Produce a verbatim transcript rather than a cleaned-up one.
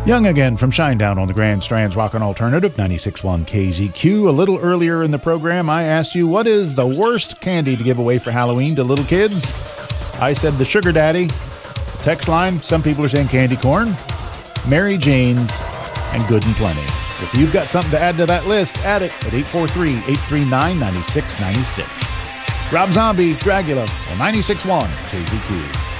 Young again from Shinedown on the Grand Strands Rock and Alternative, ninety-six point one K Z Q. A little earlier in the program, I asked you, what is the worst candy to give away for Halloween to little kids? I said the Sugar Daddy. Text line, some people are saying candy corn, Mary Jane's, and Good and Plenty. If you've got something to add to that list, add it at eight four three, eight three nine, nine six nine six. Rob Zombie, Dragula, on ninety-six point one K Z Q.